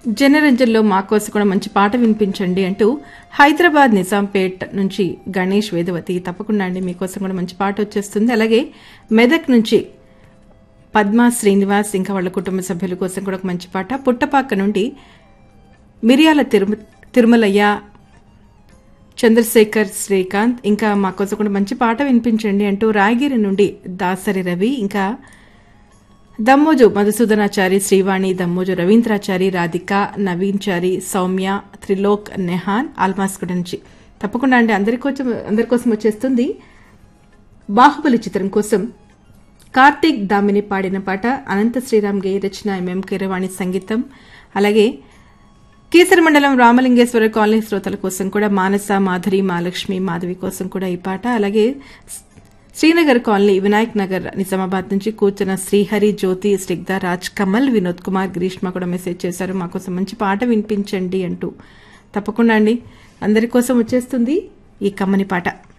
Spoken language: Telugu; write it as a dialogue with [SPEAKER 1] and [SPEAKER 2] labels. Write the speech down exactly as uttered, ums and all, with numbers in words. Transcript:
[SPEAKER 1] జనరంజన్లో మా కోసం కూడా మంచి పాట వినిపించండి అంటూ హైదరాబాద్ నిజాంపేట్ నుంచి గణేష్ వేదవతి తప్పకుండా అండి మీకోసం కూడా మంచి పాట వచ్చేస్తుంది. అలాగే మెదక్ నుంచి పద్మా శ్రీనివాస్ ఇంకా వాళ్ళ కుటుంబ సభ్యుల కోసం కూడా ఒక మంచి పాట. పుట్టపాక నుండి మిరియాల తిరుమ తిరుమలయ్య చంద్రశేఖర్ శ్రీకాంత్ ఇంకా మా కోసం కూడా మంచి పాట వినిపించండి అంటూ రాయగిరి నుండి దాసరి రవి ఇంకా దమ్మోజు మధుసూదనాచారి శ్రీవాణి దమ్మోజు రవీంద్రాచారి రాధిక నవీన్చారి సౌమ్య త్రిలోక్ నెహాన్ ఆల్మాస్కుడ నుంచి తప్పకుండా అండి అందరి కోసం అందరి కోసం వచ్చేస్తుంది. బాహుబలి చిత్రం కోసం కార్తీక్ దామిని పాడిన పాట అనంత శ్రీరామ్ గే రచన ఎంఎం కీరవాణి సంగీతం. అలాగే కీసరి మండలం రామలింగేశ్వర కాలనీ శ్రోతల కోసం కూడా మానస మాధురి మహాలక్ష్మి మాధవి కోసం కూడా ఈ పాట. అలాగే శ్రీనగర్ కాలనీ వినాయక్ నగర్ నిజామాబాద్ నుంచి కూర్చున్న శ్రీహరి జ్యోతి స్నిగ్ధ రాజ్ కమల్ వినోద్ కుమార్ గ్రీష్మ కూడా మెసేజ్ చేశారు మా కోసం మంచి పాట వినిపించండి అంటూ. తప్పకుండా అండి అందరి కోసం వచ్చేస్తుంది ఈ కమ్మని పాట.